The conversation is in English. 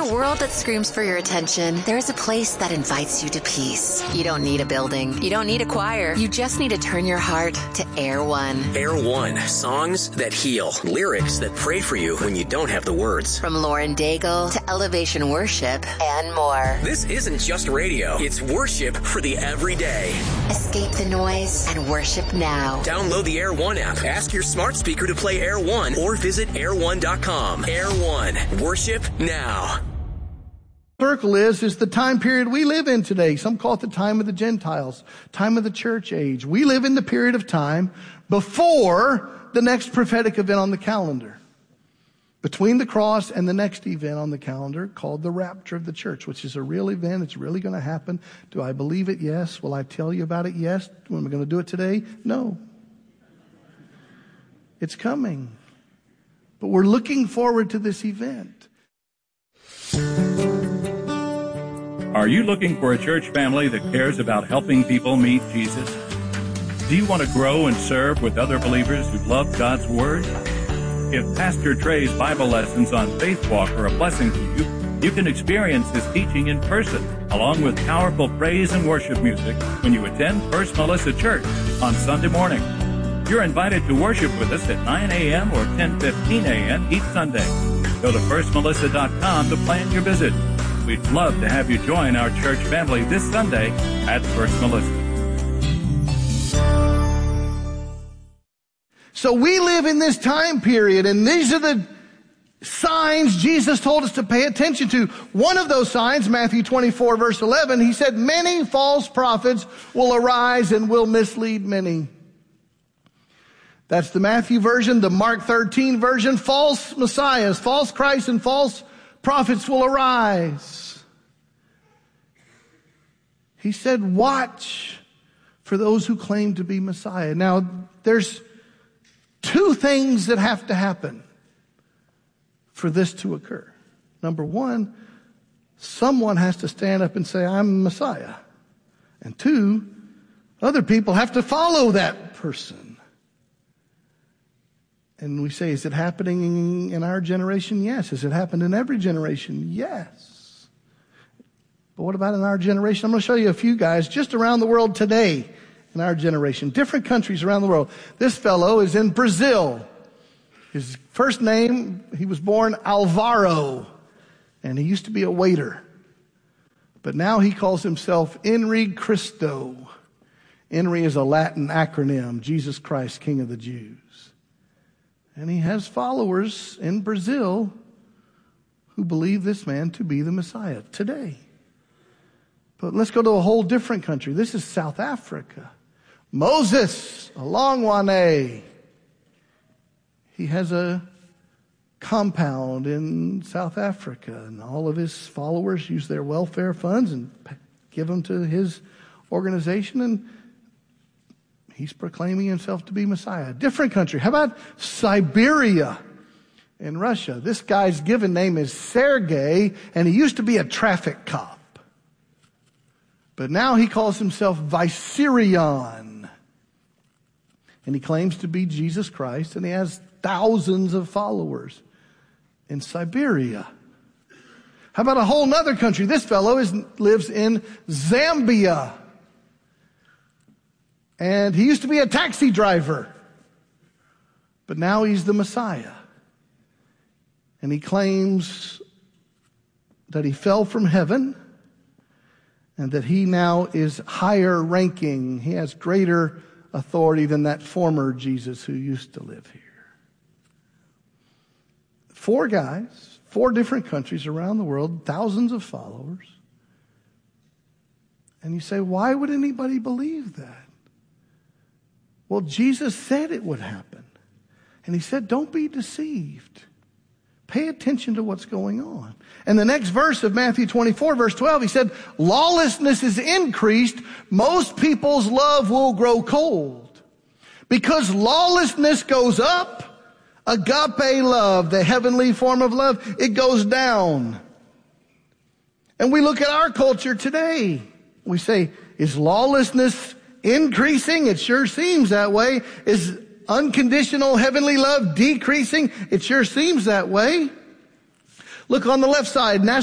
a world that screams for your attention, there is a place that invites you to peace. You don't need a building. You don't need a choir. You just need to turn your heart to Air One. Air One. Songs that heal. Lyrics that pray for you when you don't have the words. From Lauren Daigle to Elevation Worship and more. This isn't just radio. It's worship for the everyday. Escape the noise and worship now. Download the Air One app. Ask your smart speaker to play Air One or visit air1.com. Air One. Worship now. Circle is the time period we live in today. Some call it the time of the Gentiles, time of the church age. We live in the period of time before the next prophetic event on the calendar. Between the cross and the next event on the calendar called the rapture of the church, which is a real event. It's really going to happen. Do I believe it? Yes. Will I tell you about it? Yes. When we're going to do it today? No. It's coming. But we're looking forward to this event. Are you looking for a church family that cares about helping people meet Jesus? Do you want to grow and serve with other believers who love God's Word? If Pastor Trey's Bible lessons on Faith Walk are a blessing to you, you can experience his teaching in person, along with powerful praise and worship music when you attend First Melissa Church on Sunday morning. You're invited to worship with us at 9 a.m. or 10:15 a.m. each Sunday. Go to firstmelissa.com to plan your visit. We'd love to have you join our church family this Sunday at First Melissa. So we live in this time period, and these are the signs Jesus told us to pay attention to. One of those signs, Matthew 24, verse 11, he said, many false prophets will arise and will mislead many. That's the Matthew version. The Mark 13 version, false messiahs, false Christs, and false prophets will arise. He said, watch for those who claim to be Messiah. Now, there's two things that have to happen for this to occur. Number one, someone has to stand up and say, I'm Messiah. And two, other people have to follow that person. And we say, is it happening in our generation? Yes. Has it happened in every generation? Yes. But what about in our generation? I'm going to show you a few guys just around the world today in our generation, different countries around the world. This fellow is in Brazil. His first name, he was born Alvaro, and he used to be a waiter. But now he calls himself Henri Cristo. Henri is a Latin acronym, Jesus Christ, King of the Jews. And he has followers in Brazil who believe this man to be the Messiah today. But let's go to a whole different country. This is South Africa. Moses Alongwane. He has a compound in South Africa, and all of his followers use their welfare funds and give them to his organization, and he's proclaiming himself to be Messiah. Different country. How about Siberia in Russia? This guy's given name is Sergei, and he used to be a traffic cop. But now he calls himself Vissarion. And he claims to be Jesus Christ, and he has thousands of followers in Siberia. How about a whole other country? This fellow lives in Zambia. And he used to be a taxi driver. But now he's the Messiah. And he claims that he fell from heaven and that he now is higher ranking. He has greater authority than that former Jesus who used to live here. 4 guys, 4 different countries around the world, thousands of followers. And you say, why would anybody believe that? Well, Jesus said it would happen. And he said, don't be deceived. Pay attention to what's going on. And the next verse of Matthew 24, verse 12, he said, lawlessness is increased. Most people's love will grow cold. Because lawlessness goes up, agape love, the heavenly form of love, it goes down. And we look at our culture today. We say, is lawlessness increasing? It sure seems that way. Is unconditional heavenly love decreasing? It sure seems that way. Look on the left side.